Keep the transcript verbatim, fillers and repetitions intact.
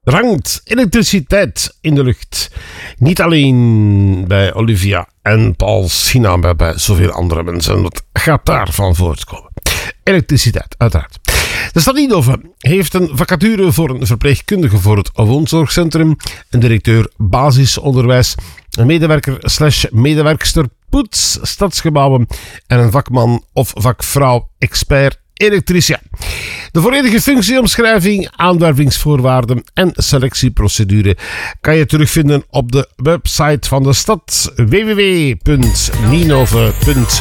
Er hangt elektriciteit in de lucht. Niet alleen bij Olivia en Paul Sina, maar bij zoveel andere mensen. Wat gaat daarvan voortkomen? Elektriciteit, uiteraard. De stad Eindhoven heeft een vacature voor een verpleegkundige voor het woonzorgcentrum, een directeur basisonderwijs, een medewerker slash medewerkster poets stadsgebouwen en een vakman of vakvrouw expert elektricien. De volledige functieomschrijving, aanwervingsvoorwaarden en selectieprocedure kan je terugvinden op de website van de stad w w w punt ninove punt